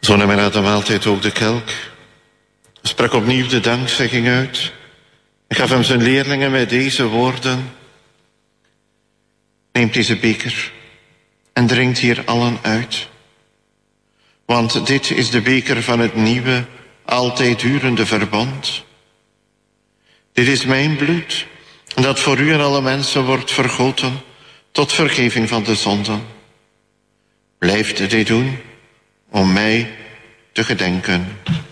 Zo nam hij na de maaltijd ook de kelk, sprak opnieuw de dankzegging uit en gaf hem zijn leerlingen met deze woorden: neemt deze beker en drinkt hier allen uit. Want dit is de beker van het nieuwe, altijd durende verbond. Dit is mijn bloed, dat voor u en alle mensen wordt vergoten tot vergeving van de zonden. Blijft dit doen om mij te gedenken.